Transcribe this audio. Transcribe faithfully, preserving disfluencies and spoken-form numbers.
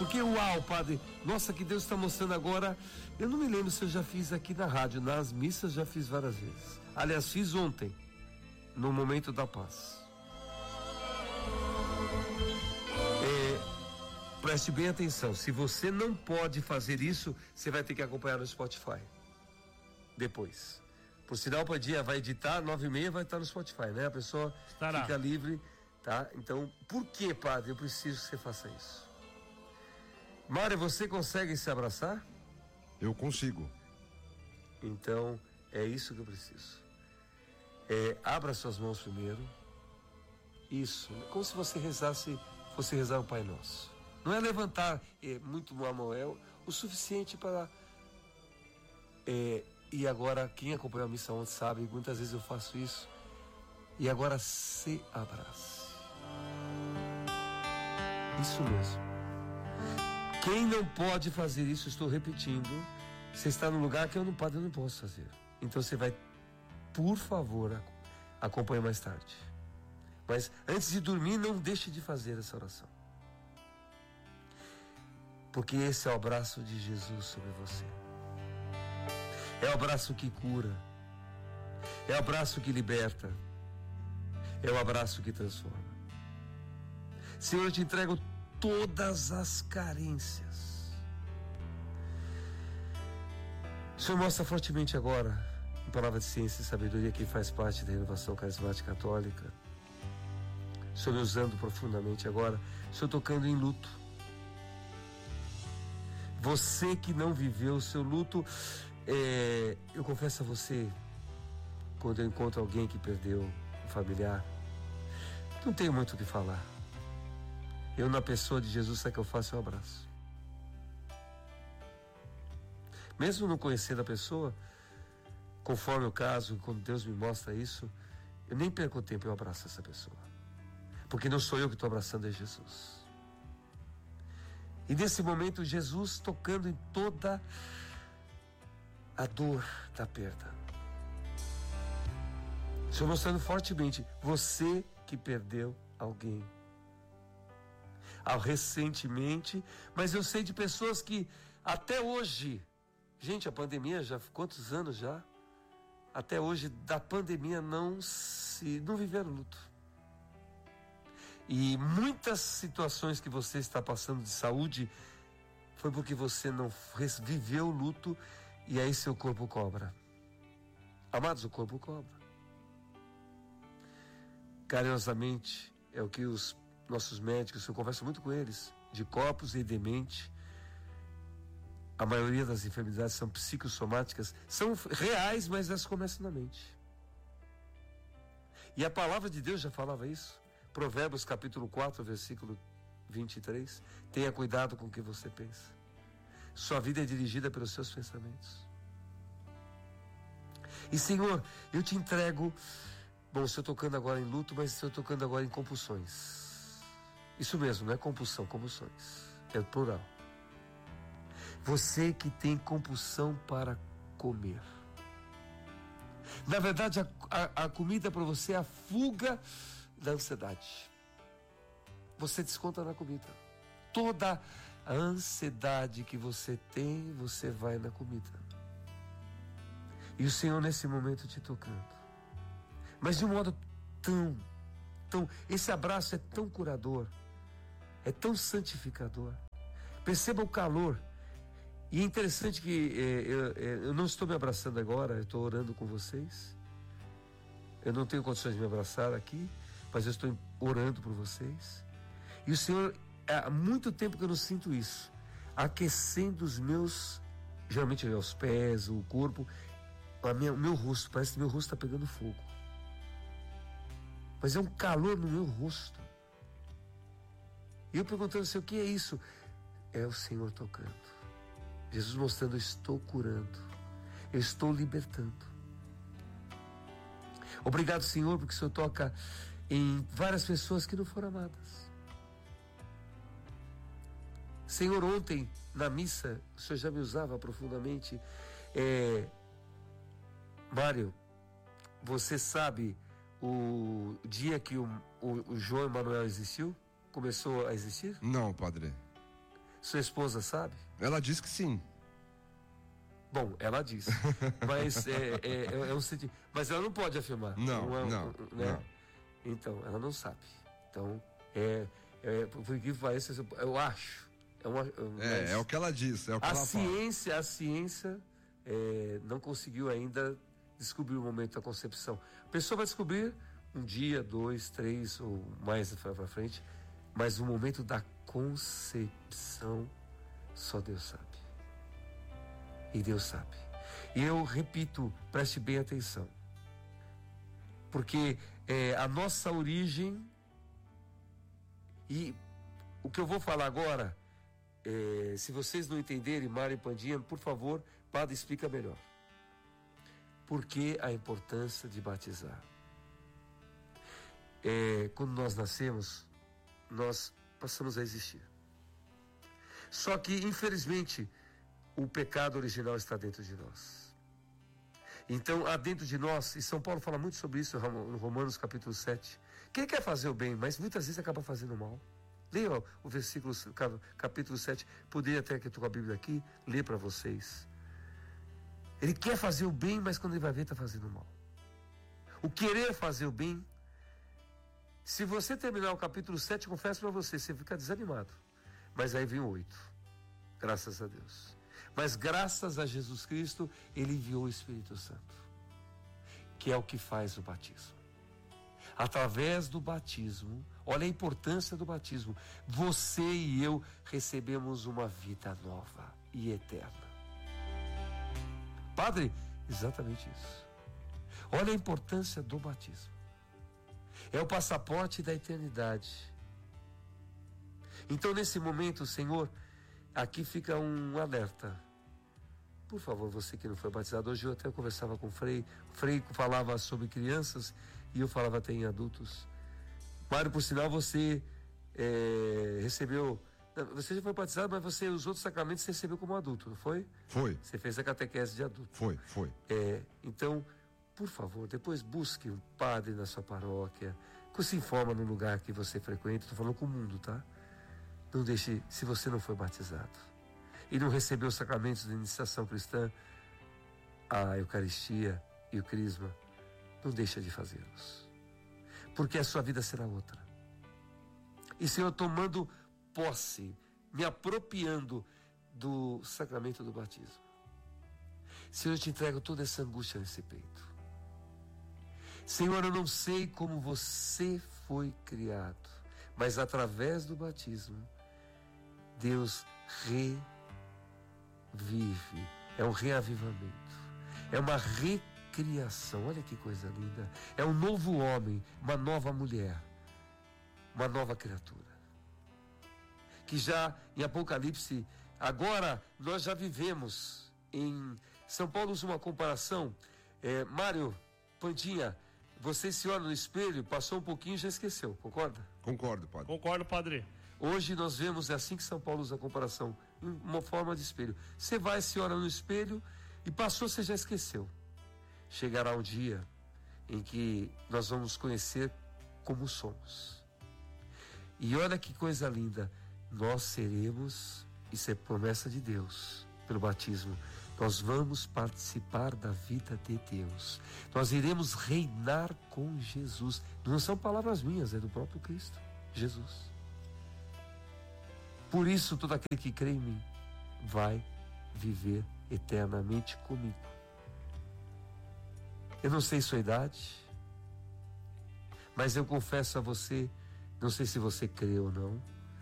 Porque, uau, padre, nossa, que Deus está mostrando agora. Eu não me lembro se eu já fiz aqui na rádio, nas missas já fiz várias vezes. Aliás, fiz ontem, no Momento da Paz. É, preste bem atenção, se você não pode fazer isso, você vai ter que acompanhar no Spotify depois. Por sinal, para dia vai editar, nove e meia vai estar no Spotify, né? A pessoa Estará. fica livre, tá? Então, por que, padre? Eu preciso que você faça isso. Mário, você consegue se abraçar? Eu consigo. Então, é isso que eu preciso. É, abra suas mãos primeiro. Isso, como se você rezasse, fosse rezar o Pai Nosso. Não é levantar é, muito a mão, é o, o suficiente para... É, e agora, quem acompanhou a missa ontem sabe, muitas vezes eu faço isso. E agora se abrace. Isso mesmo. Quem não pode fazer isso, estou repetindo, você está num lugar que eu não, padre, eu não posso fazer. Então você vai, por favor, acompanhe mais tarde. Mas antes de dormir, não deixe de fazer essa oração. Porque esse é o abraço de Jesus sobre você. É o abraço que cura. É o abraço que liberta. É o abraço que transforma. Senhor, eu te entrego todas as carências. O Senhor mostra fortemente agora, em palavra de ciência e sabedoria, que faz parte da renovação carismática católica. O Senhor me usando profundamente agora. O Senhor tocando em luto. Você que não viveu o seu luto, é, eu confesso a você, quando eu encontro alguém que perdeu um familiar, não tenho muito o que falar. Eu, na pessoa de Jesus, sabe o que eu faço? Eu abraço. Mesmo não conhecendo a pessoa, conforme o caso, quando Deus me mostra isso, eu nem perco tempo, eu abraço essa pessoa. Porque não sou eu que estou abraçando, é Jesus. E nesse momento, Jesus tocando em toda a dor da perda. O Senhor mostrando fortemente, você que perdeu alguém. Ah, recentemente, mas eu sei de pessoas que até hoje, gente, a pandemia já, quantos anos já? Até hoje, da pandemia não se, não viveram luto. E muitas situações que você está passando de saúde, foi porque você não viveu o luto e aí seu corpo cobra. Amados, o corpo cobra. Carinhosamente, é o que os nossos médicos, eu converso muito com eles, de corpos e de mente. A maioria das enfermidades são psicossomáticas, são reais, mas elas começam na mente. E a palavra de Deus já falava isso. Provérbios capítulo quatro, versículo vinte e três. Tenha cuidado com o que você pensa. Sua vida é dirigida pelos seus pensamentos. E Senhor, eu te entrego. Bom, estou tocando agora em luto, mas estou tocando agora em compulsões. Isso mesmo, não é compulsão, compulsões. É o plural. Você que tem compulsão para comer. Na verdade, a, a, a comida para você é a fuga da ansiedade. Você desconta na comida. Toda a ansiedade que você tem, você vai na comida. E o Senhor nesse momento te tocando. Mas de um modo tão, tão... Esse abraço é tão curador. É tão santificador. Perceba o calor. E é interessante que é, eu, eu não estou me abraçando agora, eu estou orando com vocês. Eu não tenho condições de me abraçar aqui, mas eu estou orando por vocês. E o Senhor, há muito tempo que eu não sinto isso, aquecendo os meus, geralmente os pés, o corpo, a minha, o meu rosto, parece que meu rosto está pegando fogo. Mas é um calor no meu rosto. E eu perguntando assim, o que é isso? É o Senhor tocando. Jesus mostrando, eu estou curando. Eu estou libertando. Obrigado, Senhor, porque o Senhor toca em várias pessoas que não foram amadas. Senhor, ontem na missa, o Senhor já me usava profundamente. É... Mário, você sabe o dia que o, o, o João Emanuel existiu? Começou a existir? Não, padre. Sua esposa sabe? Ela diz que sim. Bom, ela diz. Mas é, é, é, é um sentido. Mas ela não pode afirmar. Não, não, não, né? não. Então, ela não sabe. Então, é, é por que pareça, eu acho. É, uma, é, é o que ela diz, é o que a ela ciência, fala. A ciência é, não conseguiu ainda descobrir o momento da concepção. A pessoa vai descobrir um dia, dois, três ou mais para frente, mas o momento da concepção só Deus sabe. E Deus sabe. E eu repito, preste bem atenção. Porque é, a nossa origem, e o que eu vou falar agora, é, se vocês não entenderem, Mário e Pandinha, por favor, Padre, explica melhor. Por que a importância de batizar? É, quando nós nascemos, nós passamos a existir. Só que, infelizmente, o pecado original está dentro de nós. Então, há dentro de nós, e São Paulo fala muito sobre isso no Romanos capítulo sete, quem quer fazer o bem, mas muitas vezes acaba fazendo o mal. Leia o versículo, capítulo sete, poderia até que eu estou com a Bíblia aqui, ler para vocês. Ele quer fazer o bem, mas quando ele vai ver, está fazendo o mal. O querer fazer o bem, se você terminar o capítulo sete, confesso para você, você fica desanimado. Mas aí vem o oito, graças a Deus. Mas graças a Jesus Cristo, Ele enviou o Espírito Santo, que é o que faz o batismo. Através do batismo, olha a importância do batismo, você e eu recebemos uma vida nova e eterna. Padre, exatamente isso. Olha a importância do batismo. É o passaporte da eternidade. Então, nesse momento, Senhor, aqui fica um alerta. Por favor, você que não foi batizado, hoje eu até conversava com o Frei, o Frei falava sobre crianças e eu falava até em adultos. Mário, por sinal, você é, recebeu, você já foi batizado, mas você, os outros sacramentos, você recebeu como adulto, não foi? Foi. Você fez a catequese de adulto. Foi, foi. É, então, por favor, depois busque um padre na sua paróquia, que se informa no lugar que você frequenta, estou falando com o mundo, tá? Não deixe, se você não foi batizado e não recebeu os sacramentos de iniciação cristã, a Eucaristia e o Crisma, não deixa de fazê-los, porque a sua vida será outra. E Senhor, tomando posse, me apropriando do sacramento do batismo, Senhor, eu te entrego toda essa angústia nesse peito. Senhor, eu não sei como você foi criado, mas através do batismo, Deus revive, é um reavivamento, é uma recriação, olha que coisa linda, é um novo homem, uma nova mulher, uma nova criatura, que já em Apocalipse, agora nós já vivemos em São Paulo usa uma comparação, é, Mário, Pandinha, você se olha no espelho, passou um pouquinho e já esqueceu, concorda? Concordo, padre. Concordo, padre. Hoje nós vemos, é assim que São Paulo usa a comparação, uma forma de espelho. Você vai, se olha no espelho e passou, você já esqueceu. Chegará um dia em que nós vamos conhecer como somos. E olha que coisa linda, nós seremos, isso é promessa de Deus, pelo batismo, nós vamos participar da vida de Deus. Nós iremos reinar com Jesus. Não são palavras minhas, é do próprio Cristo, Jesus. Por isso, todo aquele que crê em mim vai viver eternamente comigo. Eu não sei sua idade, mas eu confesso a você, não sei se você crê ou não,